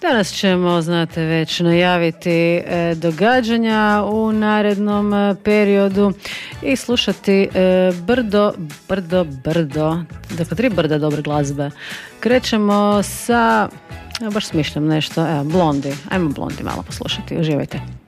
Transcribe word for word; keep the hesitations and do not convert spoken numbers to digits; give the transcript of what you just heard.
Danas ćemo, znate, već najaviti e, događanja u narednom e, periodu i slušati e, brdo, brdo, brdo, dakle tri brda dobre glazbe. Krećemo sa, ja baš smišljam nešto, evo, Blondi, ajmo Blondi malo poslušati, uživajte.